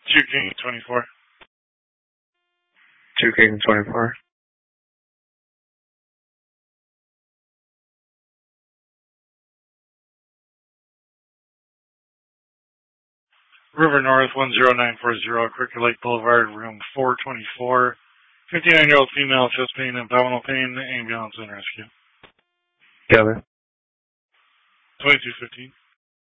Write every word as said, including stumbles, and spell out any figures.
Two King twenty-four. Two King twenty-four. River North one zero nine four zero, Cricket Lake Boulevard, room four twenty-four. fifty-nine-year-old female, chest pain, abdominal pain, ambulance and rescue. Gather. twenty-two fifteen.